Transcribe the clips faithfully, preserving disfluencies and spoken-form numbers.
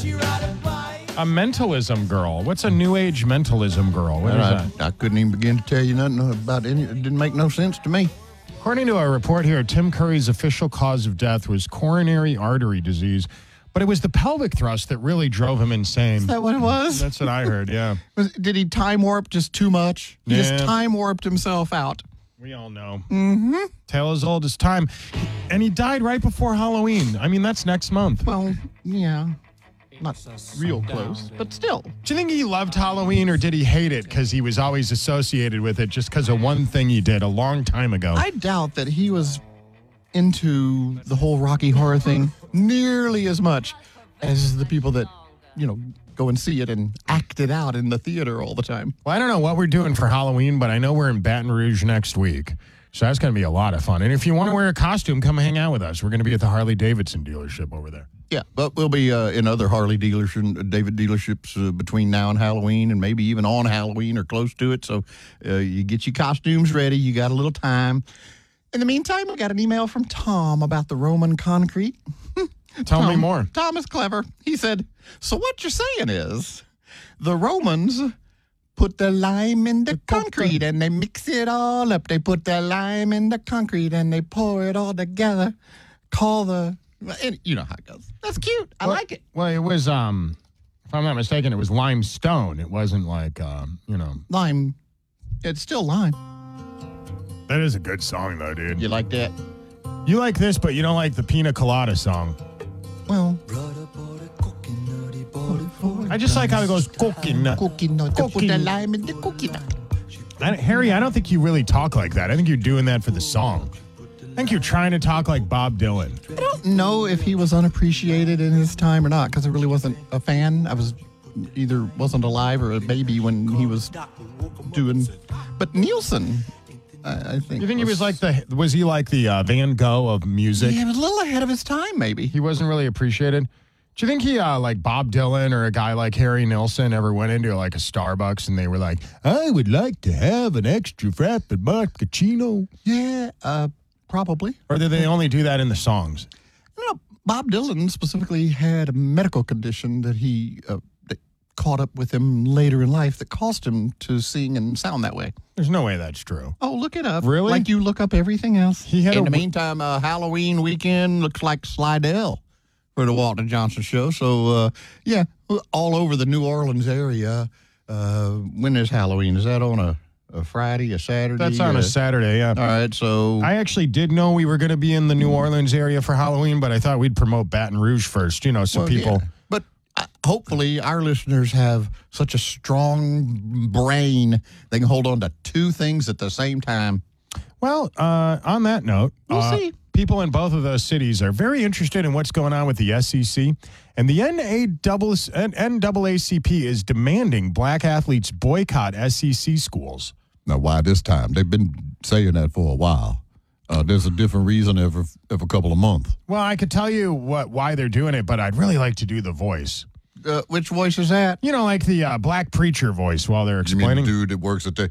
A mentalism girl. What's a new age mentalism girl? What is I, that? I couldn't even begin to tell you nothing about any. It didn't make no sense to me. According to a report here, Tim Curry's official cause of death was coronary artery disease, but it was the pelvic thrust that really drove him insane. Is that what it was? That's what I heard, yeah. Was, did he time warp just too much? He Yeah. just time warped himself out. We all know. Mm-hmm. Tale as old as time. And he died right before Halloween. I mean, that's next month. Well, yeah. Not real close, but still. Do you think he loved Halloween or did he hate it because he was always associated with it just because of one thing he did a long time ago? I doubt that he was into the whole Rocky Horror thing nearly as much as the people that, you know, go and see it and act it out in the theater all the time. Well, I don't know what we're doing for Halloween, but I know we're in Baton Rouge next week. So that's going to be a lot of fun. And if you want to wear a costume, come hang out with us. We're going to be at the Harley Davidson dealership over there. Yeah, but we'll be uh, in other Harley dealership, David dealerships uh, between now and Halloween, and maybe even on Halloween or close to it. So uh, you get your costumes ready. You got a little time. In the meantime, we got an email from Tom about the Roman concrete. Tell Tom, me more. Tom is clever. He said, so what you're saying is the Romans put the lime in the concrete and they mix it all up. They put the lime in the concrete and they pour it all together. Call the... And you know how it goes. That's cute. I well, like it. Well, it was, um, if I'm not mistaken, it was limestone. It wasn't like, um, you know. Lime. It's still lime. That is a good song, though, dude. You like that? You like this, but you don't like the Pina Colada song. Well, I just like how it goes, coconut. coconut. They put the lime in the coconut. I, Harry, I don't think you really talk like that. I think you're doing that for the song. I think you're trying to talk like Bob Dylan. I don't know if he was unappreciated in his time or not, because I really wasn't a fan. I was either wasn't alive or a baby when he was doing. But Nielsen, I, I think. You think he was like the, was he like the uh, Van Gogh of music? Yeah, he was a little ahead of his time, maybe. He wasn't really appreciated. Do you think he, uh, like Bob Dylan or a guy like Harry Nilsson ever went into like a Starbucks and they were like, I would like to have an extra frappe and macchiato? Yeah, uh, probably. Or did they only do that in the songs? You know, Bob Dylan specifically had a medical condition that he uh, that caught up with him later in life that caused him to sing and sound that way. There's no way that's true. Oh, look it up. Really? Like you look up everything else. He had in a the w- meantime, uh, Halloween weekend looks like Slidell for the Walton Johnson show. So, uh, yeah, all over the New Orleans area. Uh, when is Halloween? Is that on a, a Friday, a Saturday? That's on uh, a Saturday, yeah. All right, so... I actually did know we were going to be in the New Orleans area for Halloween, but I thought we'd promote Baton Rouge first, you know, so well, people... yeah. But uh, hopefully our listeners have such a strong brain they can hold on to two things at the same time. Well, uh, on that note... We'll uh, see. People in both of those cities are very interested in what's going on with the S E C, and the N double A C P is demanding black athletes boycott S E C schools. Now, why this time? They've been saying that for a while. Uh, there's a different reason every, every couple of months. Well, I could tell you what why they're doing it, but I'd really like to do the voice. Uh, which voice is that? You know, like the uh, black preacher voice while they're explaining. You mean the dude that works at the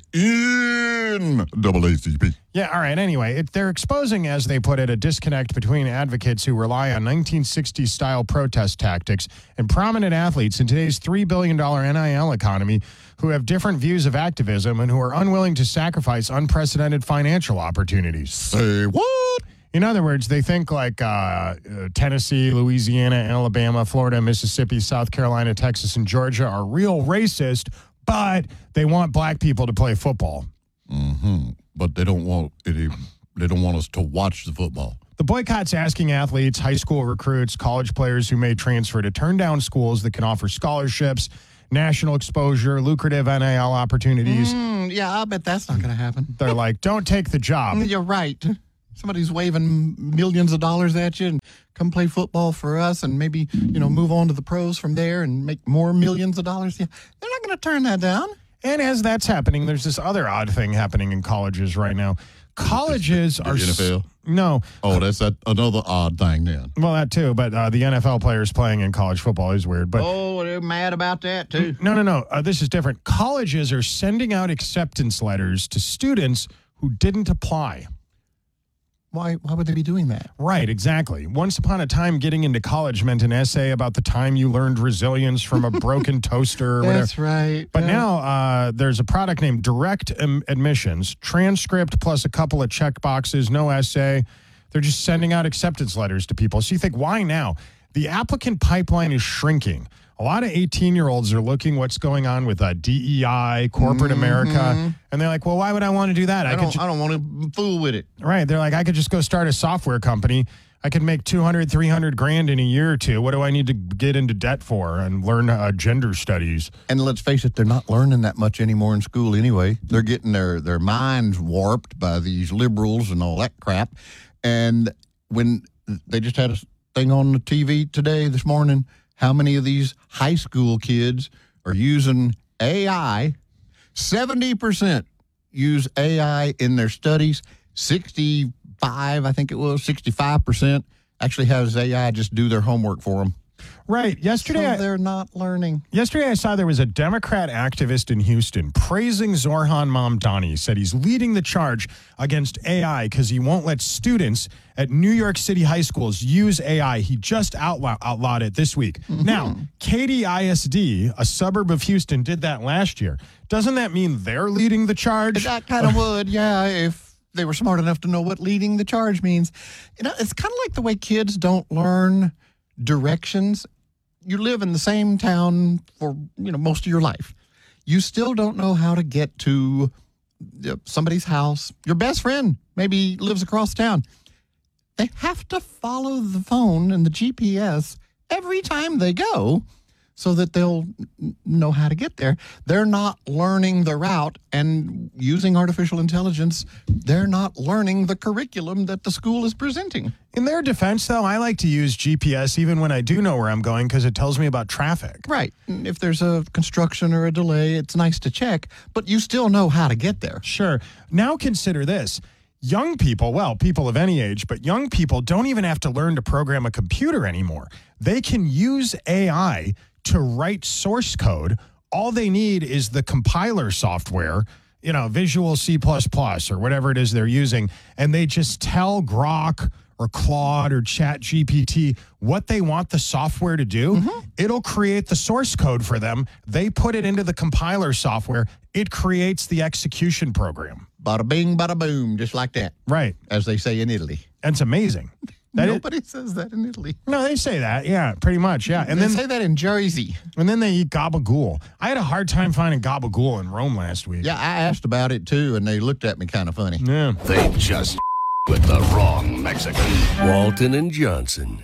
N double A C P. Yeah, all right. Anyway, it, they're exposing, as they put it, a disconnect between advocates who rely on nineteen sixties-style protest tactics and prominent athletes in today's three billion dollars N I L economy who have different views of activism and who are unwilling to sacrifice unprecedented financial opportunities. Say what? In other words, they think like uh, uh, Tennessee, Louisiana, Alabama, Florida, Mississippi, South Carolina, Texas, and Georgia are real racist, but they want black people to play football. Mm-hmm. But they don't want any, they don't want us to watch the football. The boycott's asking athletes, high school recruits, college players who may transfer to turn down schools that can offer scholarships, national exposure, lucrative N I L opportunities. Mm, yeah, I bet that's not going to happen. They're like, don't take the job. You're right. Somebody's waving millions of dollars at you and come play football for us and maybe, you know, move on to the pros from there and make more millions of dollars. Yeah, they're not going to turn that down. And as that's happening, there's this other odd thing happening in colleges right now. Colleges The are... N F L? No. Oh, that's that, another odd thing then. Well, that too, but uh, the N F L players playing in college football is weird. But Oh, they're mad about that too. no, no, no. Uh, this is different. Colleges are sending out acceptance letters to students who didn't apply. Why why would they be doing that? Right, exactly. Once upon a time, getting into college meant an essay about the time you learned resilience from a broken toaster or whatever. That's right. But yeah. now uh, there's a product named Direct Am- Admissions, transcript plus a couple of check boxes, no essay. They're just sending out acceptance letters to people. So you think, why now? The applicant pipeline is shrinking. A lot of eighteen-year-olds are looking what's going on with uh, D E I, corporate mm-hmm. America, and they're like, well, why would I want to do that? I, I, don't, could ju- I don't want to fool with it. Right. They're like, I could just go start a software company. I could make two hundred, three hundred grand in a year or two. What do I need to get into debt for and learn uh, gender studies? And let's face it, they're not learning that much anymore in school anyway. They're getting their, their minds warped by these liberals and all that crap. And when they just had a thing on the T V today, this morning, how many of these high school kids are using A I? seventy percent use A I in their studies. sixty-five, I think it was, sixty-five percent actually has A I just do their homework for them. Right. Yesterday, so I, they're not learning. Yesterday, I saw there was a Democrat activist in Houston praising Zorhan Mamdani. He said he's leading the charge against A I because he won't let students at New York City high schools use A I. He just outlaw- outlawed it this week. Mm-hmm. Now, Katy I S D, a suburb of Houston, did that last year. Doesn't that mean they're leading the charge? That kind of would, yeah, if they were smart enough to know what leading the charge means. You know, it's kind of like the way kids don't learn directions. You live in the same town for, you know, most of your life. You still don't know how to get to somebody's house. Your best friend maybe lives across town. They have to follow the phone and the G P S every time they go so that they'll know how to get there. They're not learning the route, and using artificial intelligence, they're not learning the curriculum that the school is presenting. In their defense, though, I like to use G P S even when I do know where I'm going because it tells me about traffic. Right. If there's a construction or a delay, it's nice to check, but you still know how to get there. Sure. Now consider this. Young people, well, people of any age, but young people don't even have to learn to program a computer anymore. They can use A I to write source code. All they need is the compiler software, you know, Visual C plus plus or whatever it is they're using, and they just tell Grok or Claude or Chat G P T what they want the software to do. Mm-hmm. It'll create the source code for them. They put it into the compiler software. It creates the execution program. Bada bing, bada boom, just like that. Right. As they say in Italy. And it's amazing. That Nobody it, says that in Italy. No, they say that. Yeah, pretty much. Yeah. And they then say that in Jersey. And then they eat gabagool. I had a hard time finding gabagool in Rome last week. Yeah, I asked about it too, and they looked at me kind of funny. Yeah. They just with the wrong Mexican. Walton and Johnson.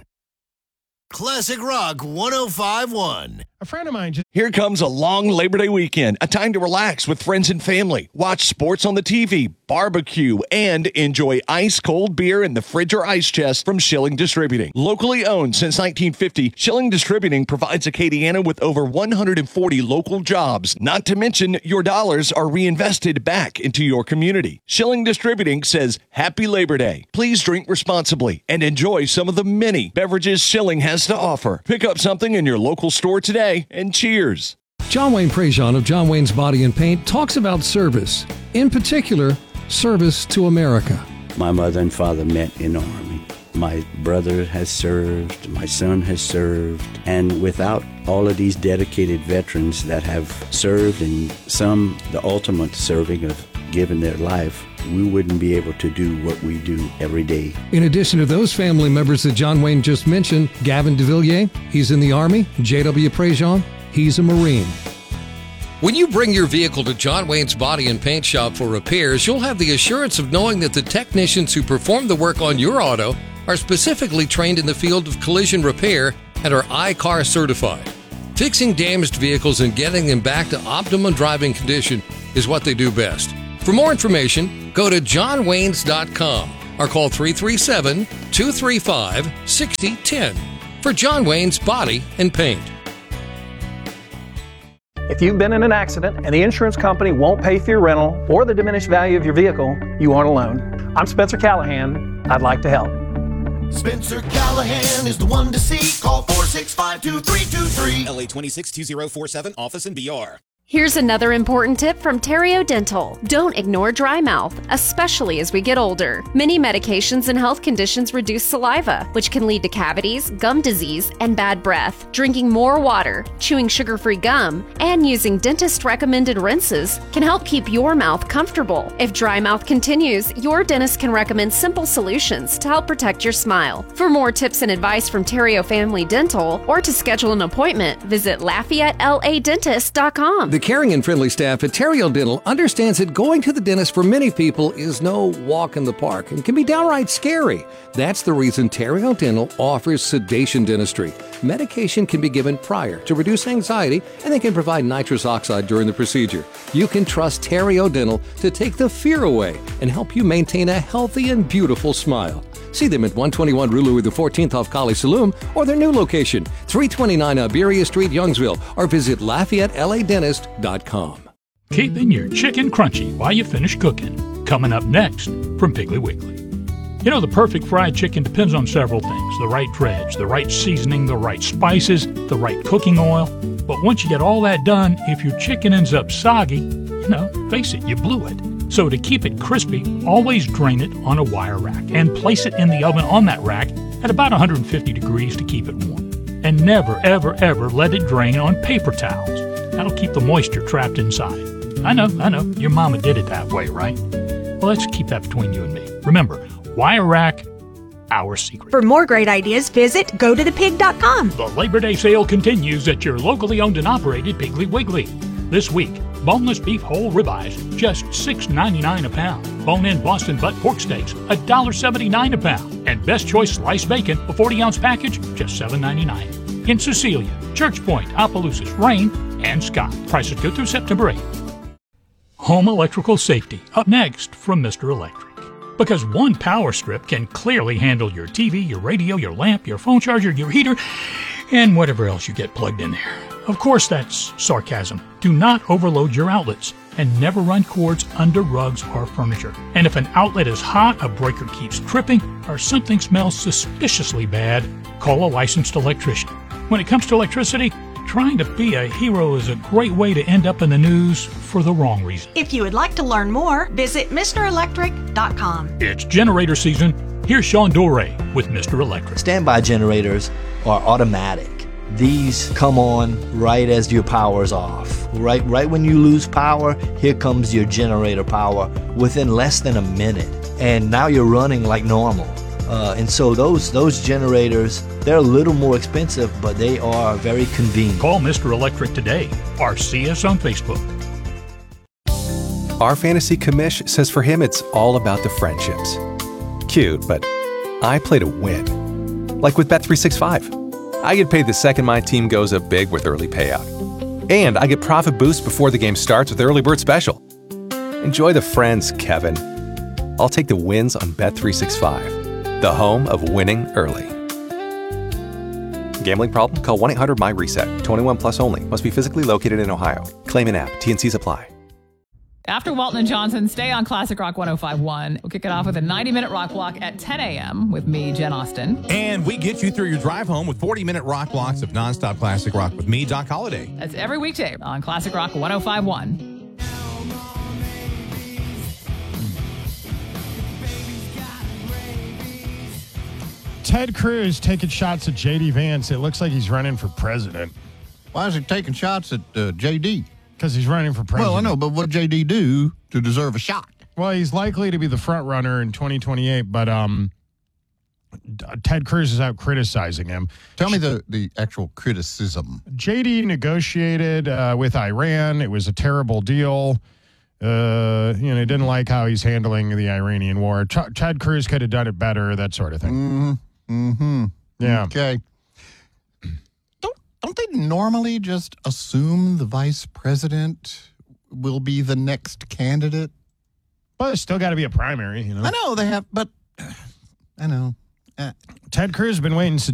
Classic Rock one oh five point one. A friend of mine just... Here comes a long Labor Day weekend, a time to relax with friends and family, watch sports on the T V, barbecue, and enjoy ice-cold beer in the fridge or ice chest from Schilling Distributing. Locally owned since nineteen fifty, Schilling Distributing provides Acadiana with over one hundred forty local jobs. Not to mention, your dollars are reinvested back into your community. Schilling Distributing says, Happy Labor Day. Please drink responsibly and enjoy some of the many beverages Schilling has to offer. Pick up something in your local store today, and cheers. John Wayne Prejean of John Wayne's Body and Paint talks about service, in particular, service to America. My mother and father met in the Army. My brother has served, my son has served, and without all of these dedicated veterans that have served, and some the ultimate serving of giving their life, we wouldn't be able to do what we do every day. In addition to those family members that John Wayne just mentioned, Gavin DeVilliers, he's in the Army. J W Prejean, he's a Marine. When you bring your vehicle to John Wayne's Body and Paint Shop for repairs, you'll have the assurance of knowing that the technicians who perform the work on your auto are specifically trained in the field of collision repair and are I C A R certified. Fixing damaged vehicles and getting them back to optimum driving condition is what they do best. For more information, go to john waynes dot com or call three three seven, two three five, six zero one zero for John Wayne's Body and Paint. If you've been in an accident and the insurance company won't pay for your rental or the diminished value of your vehicle, you aren't alone. I'm Spencer Callahan. I'd like to help. Spencer Callahan is the one to see. Call four six five, two three two three. L A twenty-six two zero four seven, office in B R. Here's another important tip from Terrio Dental. Don't ignore dry mouth, especially as we get older. Many medications and health conditions reduce saliva, which can lead to cavities, gum disease, and bad breath. Drinking more water, chewing sugar-free gum, and using dentist-recommended rinses can help keep your mouth comfortable. If dry mouth continues, your dentist can recommend simple solutions to help protect your smile. For more tips and advice from Terrio Family Dental, or to schedule an appointment, visit Lafayette L A Dentist dot com. The caring and friendly staff at Terrio Dental understands that going to the dentist for many people is no walk in the park and can be downright scary. That's the reason Terrio Dental offers sedation dentistry. Medication can be given prior to reduce anxiety, and they can provide nitrous oxide during the procedure. You can trust Terrio Dental to take the fear away and help you maintain a healthy and beautiful smile. See them at one twenty-one Rue Louis the fourteenth off College Saloon, or their new location, three twenty-nine Iberia Street, Youngsville, or visit Lafayette L A Dentist dot com. Keeping your chicken crunchy while you finish cooking. Coming up next from Piggly Wiggly. You know, the perfect fried chicken depends on several things. The right dredge, the right seasoning, the right spices, the right cooking oil. But once you get all that done, if your chicken ends up soggy, you know, face it, you blew it. So to keep it crispy, always drain it on a wire rack and place it in the oven on that rack at about one hundred fifty degrees to keep it warm. And never, ever, ever let it drain on paper towels. That'll keep the moisture trapped inside. I know, I know, your mama did it that way, right? Well, let's keep that between you and me. Remember, wire rack, our secret. For more great ideas, visit go to the pig dot com. The Labor Day sale continues at your locally owned and operated Piggly Wiggly. This week, boneless beef whole ribeyes, just six ninety-nine a pound. Bone-in Boston butt pork steaks, one dollar seventy-nine a pound. And Best Choice sliced bacon, a forty ounce package, just seven ninety-nine. In Cecilia, Church Point, Opelousas, Rain, and Scott. Prices good through September eighth. Home electrical safety, up next from Mister Electric. Because one power strip can clearly handle your T V, your radio, your lamp, your phone charger, your heater, and whatever else you get plugged in there. Of course, that's sarcasm. Do not overload your outlets and never run cords under rugs or furniture. And if an outlet is hot, a breaker keeps tripping, or something smells suspiciously bad, call a licensed electrician. When it comes to electricity, trying to be a hero is a great way to end up in the news for the wrong reason. If you would like to learn more, visit Mister Electric dot com. It's generator season. Here's Sean Dore with Mister Electric. Standby generators are automatic. These come on right as your power's off. Right, right when you lose power, here comes your generator power within less than a minute. And now you're running like normal. Uh, and so those those generators, they're a little more expensive, but they are very convenient. Call Mister Electric today or see us on Facebook. Our fantasy commish says for him it's all about the friendships. Cute, but I play to win. Like with Bet three sixty-five. I get paid the second my team goes up big with early payout. And I get profit boost before the game starts with Early Bird Special. Enjoy the friends, Kevin. I'll take the wins on Bet three sixty-five, the home of winning early. Gambling problem? Call one eight hundred M Y reset. twenty-one plus only. Must be physically located in Ohio. Claim in app. T and Cs apply. After Walton and Johnson, stay on Classic Rock one oh five point one. We'll kick it off with a ninety minute rock block at ten a.m. with me, Jen Austen. And we get you through your drive home with forty minute rock blocks of nonstop classic rock with me, Doc Holliday. That's every weekday on Classic Rock one oh five point one. Ted Cruz taking shots at J D. Vance. It looks like he's running for president. Why is he taking shots at uh, J D? Because he's running for president. Well, I know, but what J D do to deserve a shot? Well, he's likely to be the front runner in twenty twenty-eight, but um, Ted Cruz is out criticizing him. Tell me the, the actual criticism. J D negotiated uh, with Iran. It was a terrible deal. Uh, you know, he didn't like how he's handling the Iranian war. Ch- Ted Cruz could have done it better, that sort of thing. Mm-hmm. Mm-hmm. Yeah. Okay. Don't they normally just assume the vice president will be the next candidate? But it's still got to be a primary, you know. I know they have, but I know. Uh, Ted Cruz has been waiting since